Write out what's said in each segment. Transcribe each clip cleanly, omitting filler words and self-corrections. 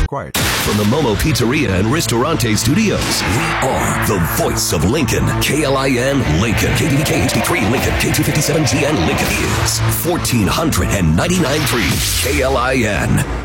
required. From the Momo Pizzeria and Ristorante Studios, we are the voice of Lincoln. KLIN Lincoln. KDDK HD3 Lincoln. K257GN Lincoln is 1499.3 KLIN.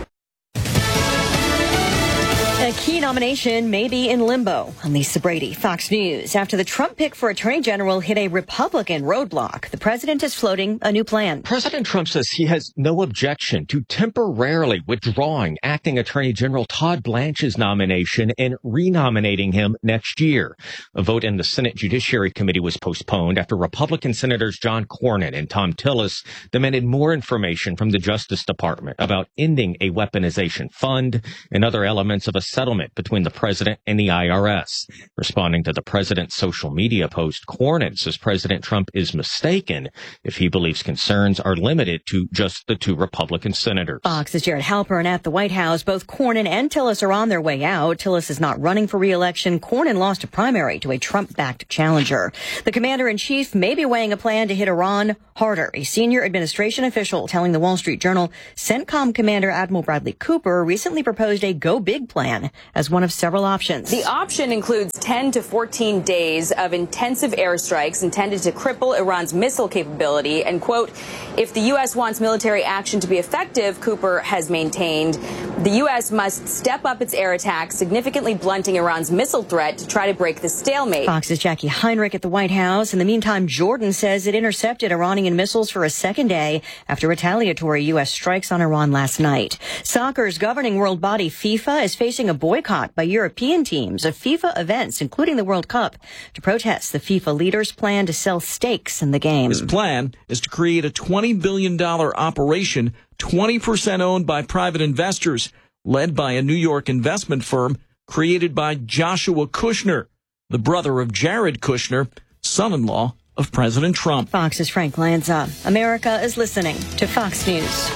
A key nomination may be in limbo. I'm Lisa Brady, Fox News. After the Trump pick for Attorney General hit a Republican roadblock, the president is floating a new plan. President Trump says he has no objection to temporarily withdrawing acting Attorney General Todd Blanche's nomination and renominating him next year. A vote in the Senate Judiciary Committee was postponed after Republican Senators John Cornyn and Thom Tillis demanded more information from the Justice Department about ending a weaponization fund and other elements of a settlement between the president and the IRS. Responding to the president's social media post, Cornyn says President Trump is mistaken if he believes concerns are limited to just the two Republican senators. Fox's Jared Halpern at the White House. Both Cornyn and Tillis are on their way out. Tillis is not running for re-election. Cornyn lost a primary to a Trump-backed challenger. The commander-in-chief may be weighing a plan to hit Iran harder. A senior administration official telling the Wall Street Journal CENTCOM Commander Admiral Bradley Cooper recently proposed a go big plan as one of several options. The option includes 10 to 14 days of intensive airstrikes intended to cripple Iran's missile capability. And, quote, if the U.S. wants military action to be effective, Cooper has maintained, the U.S. must step up its air attacks, significantly blunting Iran's missile threat to try to break the stalemate. Fox's Jackie Heinrich at the White House. In the meantime, Jordan says it intercepted Iranian missiles for a second day after retaliatory U.S. strikes on Iran last night. Soccer's governing world body FIFA is facing a boycott by European teams of FIFA events, including the World Cup, to protest the FIFA leaders' plan to sell stakes in the game. His plan is to create a $20 billion operation, 20% owned by private investors, led by a New York investment firm created by Joshua Kushner, the brother of Jared Kushner, son-in-law of President Trump. Fox's Frank Lanza. America is listening to Fox News.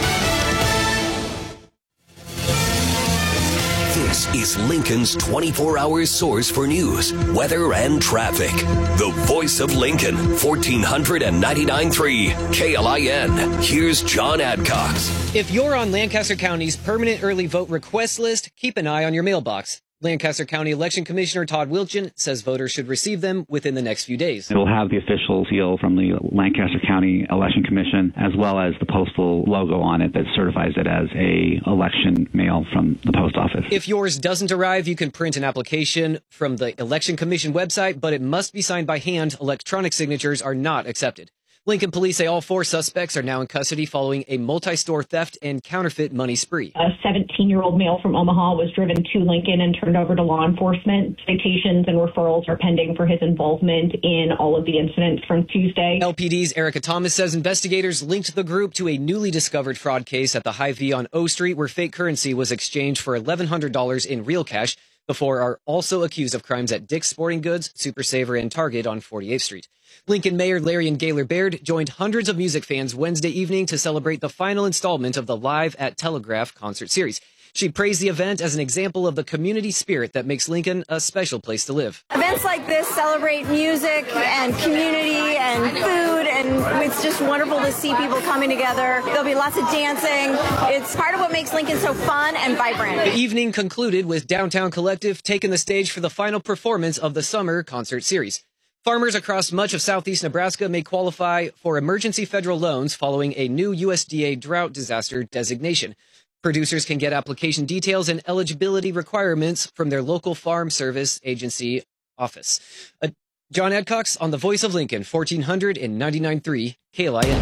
This is Lincoln's 24-hour source for news, weather, and traffic. The voice of Lincoln, 1499.3 KLIN. Here's John Adcox. If you're on Lancaster County's permanent early vote request list, keep an eye on your mailbox. Lancaster County Election Commissioner Todd Wilchin says voters should receive them within the next few days. It will have the official seal from the Lancaster County Election Commission, as well as the postal logo on it that certifies it as a election mail from the post office. If yours doesn't arrive, you can print an application from the Election Commission website, but it must be signed by hand. Electronic signatures are not accepted. Lincoln police say all 4 suspects are now in custody following a multi-store theft and counterfeit money spree. A 17-year-old male from Omaha was driven to Lincoln and turned over to law enforcement. Citations and referrals are pending for his involvement in all of the incidents from Tuesday. LPD's Erica Thomas says investigators linked the group to a newly discovered fraud case at the Hy-Vee on O Street where fake currency was exchanged for $1,100 in real cash. The 4 are also accused of crimes at Dick's Sporting Goods, Super Saver, and Target on 48th Street. Lincoln Mayor Larry and Gaylor Baird joined hundreds of music fans Wednesday evening to celebrate the final installment of the Live at Telegraph concert series. She praised the event as an example of the community spirit that makes Lincoln a special place to live. Events like this celebrate music and community and food, and it's just wonderful to see people coming together. There'll be lots of dancing. It's part of what makes Lincoln so fun and vibrant. The evening concluded with Downtown Collective taking the stage for the final performance of the summer concert series. Farmers across much of southeast Nebraska may qualify for emergency federal loans following a new USDA drought disaster designation. Producers can get application details and eligibility requirements from their local farm service agency office. John Adcox on the Voice of Lincoln, 1499.3 KLIN.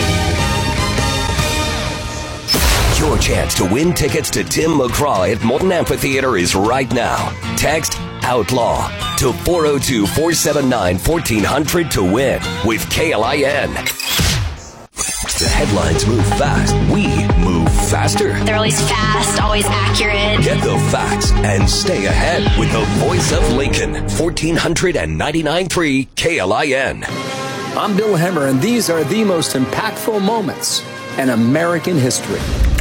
Your chance to win tickets to Tim McGraw at Morton Amphitheater is right now. Text OUTLAW to 402-479-1400 to win with KLIN. The headlines move fast. We move faster. They're always fast, always accurate. Get the facts and stay ahead with the Voice of Lincoln, 1499.3 KLIN. I'm Bill Hemmer, and these are the most impactful moments in American history.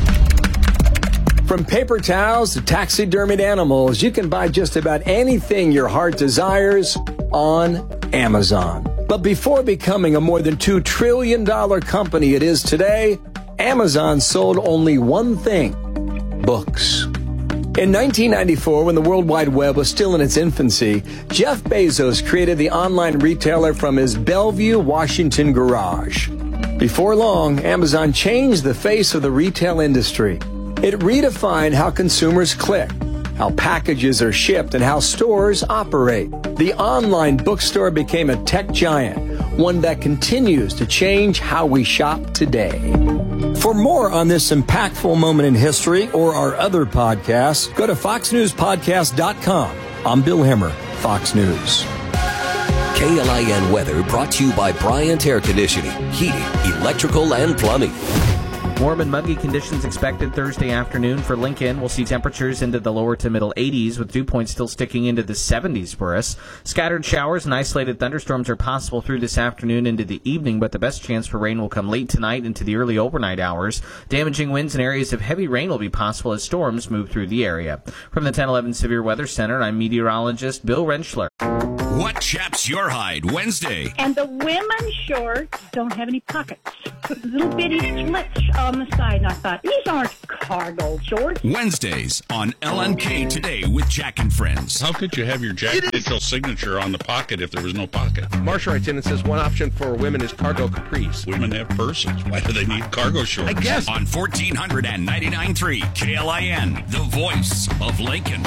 From paper towels to taxidermied animals, you can buy just about anything your heart desires on Amazon. But before becoming a more than $2 trillion company it is today, Amazon sold only one thing: books. In 1994, when the World Wide Web was still in its infancy, Jeff Bezos created the online retailer from his Bellevue, Washington garage. Before long, Amazon changed the face of the retail industry. It redefined how consumers click, how packages are shipped, and how stores operate. The online bookstore became a tech giant, one that continues to change how we shop today. For more on this impactful moment in history or our other podcasts, go to foxnewspodcast.com. I'm Bill Hemmer, Fox News. KLIN weather brought to you by Bryant Air Conditioning, Heating, Electrical, and Plumbing. Warm and muggy conditions expected Thursday afternoon for Lincoln. We'll see temperatures into the lower to middle 80s, with dew points still sticking into the 70s for us. Scattered showers and isolated thunderstorms are possible through this afternoon into the evening, but the best chance for rain will come late tonight into the early overnight hours. Damaging winds and areas of heavy rain will be possible as storms move through the area. From the 1011 Severe Weather Center, I'm meteorologist Bill Rentschler. What chaps your hide Wednesday? And the women's shorts don't have any pockets. Little bitty slits on the side. And I thought, these aren't cargo shorts. Wednesdays on LNK Today with Jack and Friends. How could you have your Jack digital signature on the pocket if there was no pocket? Marsha writes in and says one option for women is cargo capris. Women have purses. Why do they need cargo shorts? I guess. On 1499.3 KLIN, the voice of Lincoln.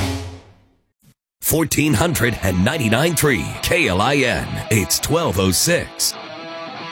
1499.3 KLIN. It's 1206.